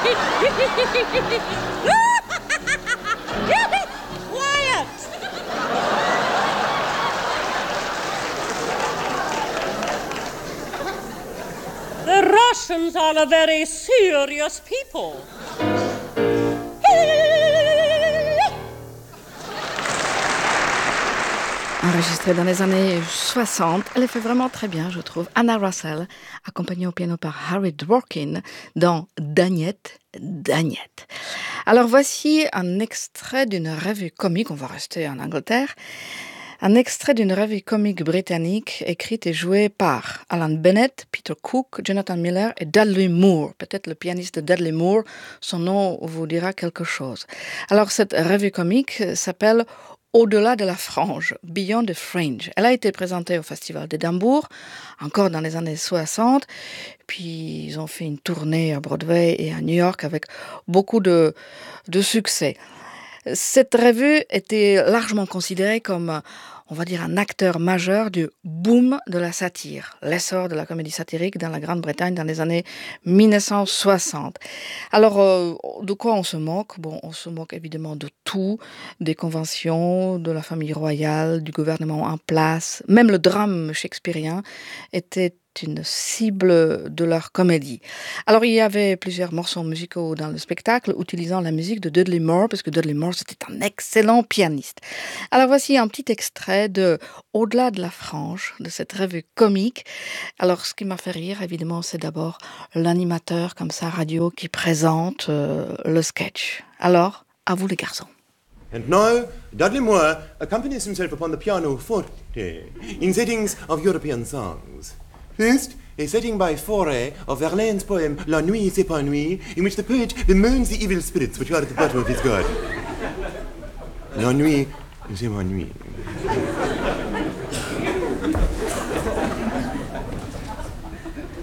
Quiet! The Russians are a very serious people. Enregistrée dans les années 60, elle fait vraiment très bien, je trouve. Anna Russell, accompagnée au piano par Harry Dworkin dans Dagnette, Dagnette. Alors voici un extrait d'une revue comique, on va rester en Angleterre, un extrait d'une revue comique britannique écrite et jouée par Alan Bennett, Peter Cook, Jonathan Miller et Dudley Moore. Peut-être le pianiste Dudley Moore, son nom vous dira quelque chose. Alors cette revue comique s'appelle Au-delà de la frange, Beyond the Fringe. Elle a été présentée au Festival d'Édimbourg, encore dans les années 60. Puis ils ont fait une tournée à Broadway et à New York avec beaucoup de succès. Cette revue était largement considérée comme, on va dire, un acteur majeur du boom de la satire, l'essor de la comédie satirique dans la Grande-Bretagne dans les années 1960. Alors, de quoi on se moque ? Bon, on se moque évidemment de tout, des conventions, de la famille royale, du gouvernement en place. Même le drame shakespearien était une cible de leur comédie. Alors, il y avait plusieurs morceaux musicaux dans le spectacle utilisant la musique de Dudley Moore, parce que Dudley Moore, c'était un excellent pianiste. Alors, voici un petit extrait de Au-delà de la frange, de cette revue comique. Alors, ce qui m'a fait rire, évidemment, c'est d'abord l'animateur, comme ça, radio, qui présente le sketch. Alors, à vous les garçons. And now, Dudley Moore accompanies himself upon the piano forte in settings of European songs. First, a setting by Fauré of Verlaine's poem La Nuit s'épanouit, in which the poet bemoans the evil spirits which are at the bottom of his garden. La Nuit s'épanouit.